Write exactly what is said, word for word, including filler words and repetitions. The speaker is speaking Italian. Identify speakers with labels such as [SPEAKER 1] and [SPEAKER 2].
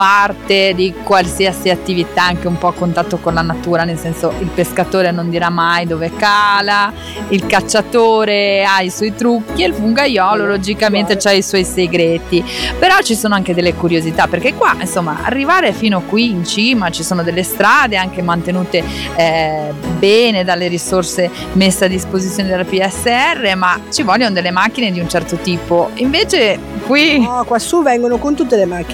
[SPEAKER 1] parte di qualsiasi attività, anche un po' a contatto con la natura, nel senso, il pescatore non dirà mai dove cala, il cacciatore ha i suoi trucchi e il fungaiolo logicamente ha i suoi segreti. Però ci sono anche delle curiosità, perché qua insomma arrivare fino qui in cima ci sono delle strade anche mantenute eh, bene dalle risorse messe a disposizione della P S R, ma ci vogliono delle macchine di un certo tipo. Invece qui
[SPEAKER 2] no, qua su vengono con tutte le macchine